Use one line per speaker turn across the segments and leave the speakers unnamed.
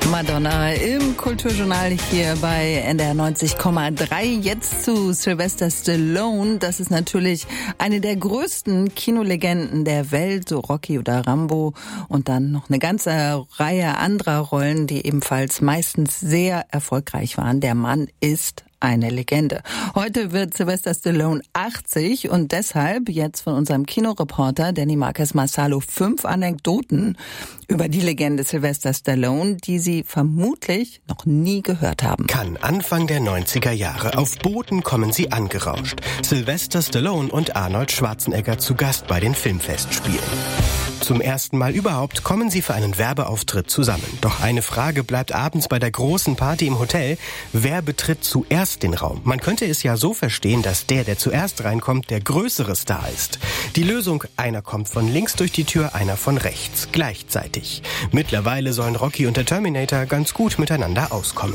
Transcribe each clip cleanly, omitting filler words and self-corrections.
Madonna im Kulturjournal hier bei NDR 90,3. Jetzt zu Sylvester Stallone. Das ist natürlich eine der größten Kinolegenden der Welt, so Rocky oder Rambo. Und dann noch eine ganze Reihe anderer Rollen, die ebenfalls meistens sehr erfolgreich waren. Der Mann ist eine Legende. Heute wird Sylvester Stallone 80 und deshalb jetzt von unserem Kinoreporter Danny Marquez Marsalo 5 Anekdoten über die Legende Sylvester Stallone, die Sie vermutlich noch nie gehört haben.
Cannes, Anfang der 90er Jahre. Auf Booten kommen sie angerauscht. Sylvester Stallone und Arnold Schwarzenegger zu Gast bei den Filmfestspielen. Zum ersten Mal überhaupt kommen sie für einen Werbeauftritt zusammen. Doch eine Frage bleibt abends bei der großen Party im Hotel. Wer betritt zuerst den Raum? Man könnte es ja so verstehen, dass der zuerst reinkommt, der größere Star ist. Die Lösung, einer kommt von links durch die Tür, einer von rechts, gleichzeitig. Mittlerweile sollen Rocky und der Terminator ganz gut miteinander auskommen.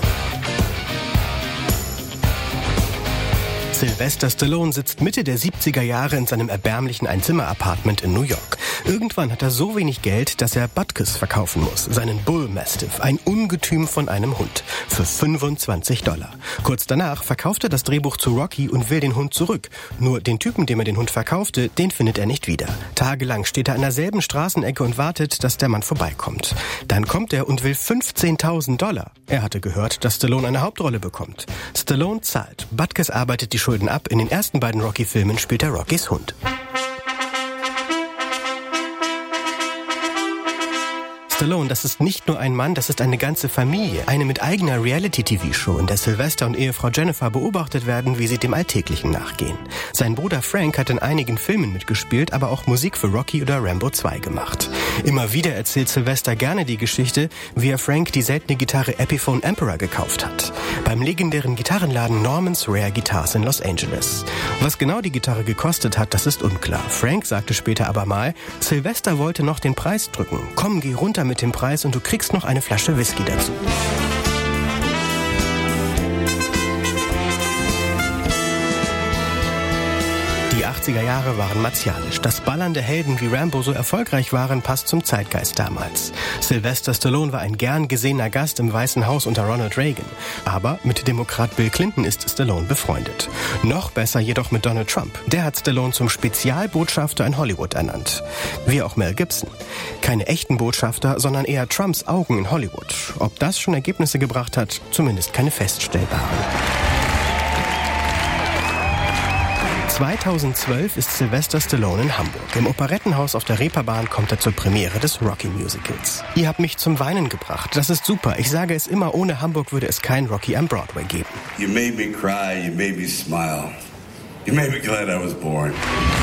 Sylvester Stallone sitzt Mitte der 70er Jahre in seinem erbärmlichen Einzimmer-Apartment in New York. Irgendwann hat er so wenig Geld, dass er Butkus verkaufen muss, seinen Bull Mastiff, ein Ungetüm von einem Hund, für $25. Kurz danach verkauft er das Drehbuch zu Rocky und will den Hund zurück. Nur den Typen, dem er den Hund verkaufte, den findet er nicht wieder. Tagelang steht er an derselben Straßenecke und wartet, dass der Mann vorbeikommt. Dann kommt er und will $15.000. Er hatte gehört, dass Stallone eine Hauptrolle bekommt. Stallone zahlt. Butkus arbeitet die Schulden ab. In den ersten beiden Rocky-Filmen spielt er Rockys Hund. Stallone, das ist nicht nur ein Mann, das ist eine ganze Familie. Eine mit eigener Reality-TV-Show, in der Sylvester und Ehefrau Jennifer beobachtet werden, wie sie dem Alltäglichen nachgehen. Sein Bruder Frank hat in einigen Filmen mitgespielt, aber auch Musik für Rocky oder Rambo 2 gemacht. Immer wieder erzählt Sylvester gerne die Geschichte, wie er Frank die seltene Gitarre Epiphone Emperor gekauft hat. Beim legendären Gitarrenladen Norman's Rare Guitars in Los Angeles. Was genau die Gitarre gekostet hat, das ist unklar. Frank sagte später aber mal, Sylvester wollte noch den Preis drücken. Komm, geh runter mit dem Preis und du kriegst noch eine Flasche Whisky dazu. Die 80er Jahre waren martialisch. Dass ballernde Helden wie Rambo so erfolgreich waren, passt zum Zeitgeist damals. Sylvester Stallone war ein gern gesehener Gast im Weißen Haus unter Ronald Reagan. Aber mit Demokrat Bill Clinton ist Stallone befreundet. Noch besser jedoch mit Donald Trump. Der hat Stallone zum Spezialbotschafter in Hollywood ernannt. Wie auch Mel Gibson. Keine echten Botschafter, sondern eher Trumps Augen in Hollywood. Ob das schon Ergebnisse gebracht hat, zumindest keine feststellbaren. 2012 ist Sylvester Stallone in Hamburg. Im Operettenhaus auf der Reeperbahn kommt er zur Premiere des Rocky-Musicals. Ihr habt mich zum Weinen gebracht. Das ist super. Ich sage es immer, ohne Hamburg würde es kein Rocky am Broadway geben.
You made me cry, you made me smile. You made me glad I was born.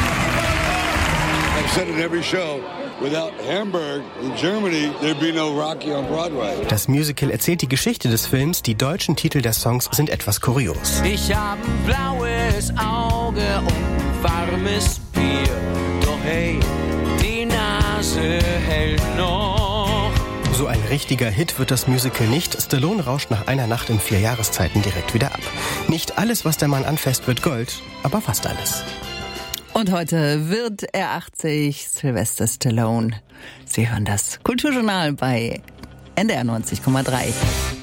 I've said it in every show. Without Hamburg in Germany, there'd be no Rocky on Broadway.
Das Musical erzählt die Geschichte des Films. Die deutschen Titel der Songs sind etwas kurios.
Ich hab ein blaues Auge und ein warmes Bier. Doch hey, die Nase hält noch.
So ein richtiger Hit wird das Musical nicht. Stallone rauscht nach einer Nacht in 4 Jahreszeiten direkt wieder ab. Nicht alles, was der Mann anfasst, wird Gold, aber fast alles.
Und heute wird er 80, Sylvester Stallone. Sie hören das Kulturjournal bei NDR 90,3.